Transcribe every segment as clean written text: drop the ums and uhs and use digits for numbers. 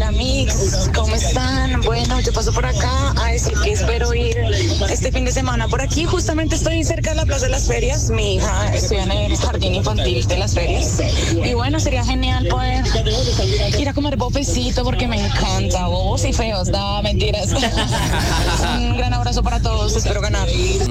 Hola Mix, ¿cómo están? Bueno, yo paso por acá a decir que espero ir este fin de semana por aquí. Justamente estoy cerca de la Plaza de las Ferias. Mi hija estudia en el jardín infantil de las ferias. Y bueno, sería genial poder ir a comer bofecito porque me encanta. Bobos y feos, no, mentiras. Un gran abrazo para todos, espero ganar.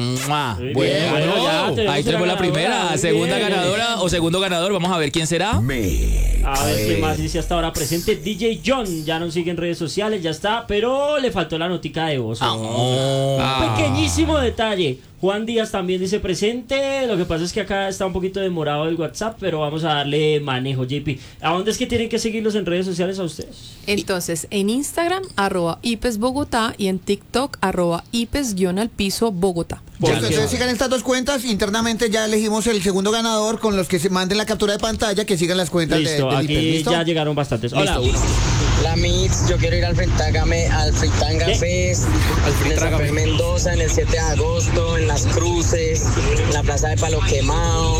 Bueno, ahí tenemos la primera, segunda ganadora o segundo ganador. Vamos a ver quién será. A ver qué más dice hasta ahora presente. DJ John ya nos sigue en redes sociales, ya está, pero le faltó la notica de voz. Pequeñísimo detalle. Juan Díaz también dice presente. Lo que pasa es que acá está un poquito demorado el WhatsApp, pero vamos a darle manejo, JP. ¿A dónde es que tienen que seguirlos en redes sociales a ustedes? Entonces, en Instagram, @IPESBogotá y en TikTok, @IPES_Bogotá. Entonces sigan estas dos cuentas. Internamente ya elegimos el segundo ganador con los que se manden la captura de pantalla, que sigan las cuentas Listo, del aquí IPES. ¿Listo? ya llegaron bastantes. Hola. La Mix, yo quiero ir al Fritanga Fest, en San Fer Mendoza, en el 7 de agosto, en Las Cruces, en la Plaza de Palo Quemado.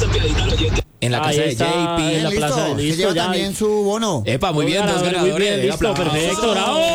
En la casa de JP. En la Listo, plaza, se listo, lleva ya. también su bono. Epa, muy bien, dos ganadores. Muy bien, listo, Aplausos. perfecto,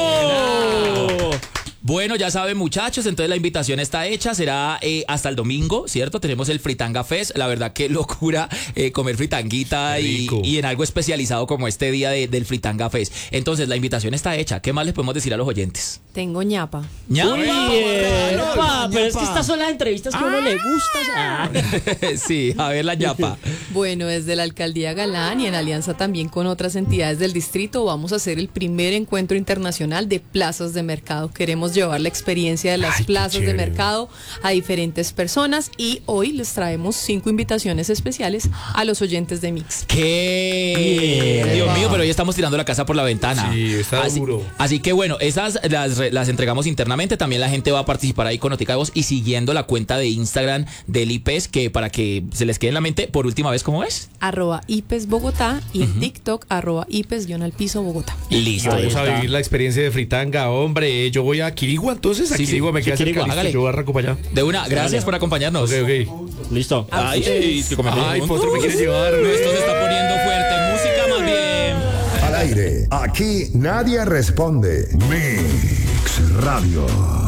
bravo. Bueno, ya saben, muchachos, entonces la invitación está hecha, será hasta el domingo, ¿cierto? Tenemos el Fritanga Fest, la verdad que locura comer fritanguita y en algo especializado como este día del Fritanga Fest. Entonces la invitación está hecha, ¿qué más les podemos decir a los oyentes? Tengo ñapa. ¿ñapa? Uy, pero es que estas son las entrevistas que a uno le gusta. Sí, a ver la ñapa. Bueno, desde la Alcaldía Galán y en alianza también con otras entidades del distrito vamos a hacer el primer encuentro internacional de plazas de mercado. Queremos llevar la experiencia de las plazas de mercado a diferentes personas y hoy les traemos 5 invitaciones especiales a los oyentes de Mix. ¿Qué? Dios mío, pero hoy estamos tirando la casa por la ventana. Sí, está duro. Así que bueno, esas las entregamos internamente. También la gente va a participar ahí con notica de voz y siguiendo la cuenta de Instagram del IPES, que para que se les quede en la mente por última vez, ¿cómo es? @IPESBogotá y en TikTok @IPES_Bogotá. Listo. Vamos a vivir la experiencia de fritanga, hombre. Yo voy a Quirigua, entonces a Sí, Quirigua me queda cerca. hágale. Yo arranco para allá. De una, gracias por acompañarnos. Ok. Listo. Ay, Potro me quiere llevar. Esto se está poniendo fuerte. Música más bien. Al aire, aquí nadie responde. Mix Radio.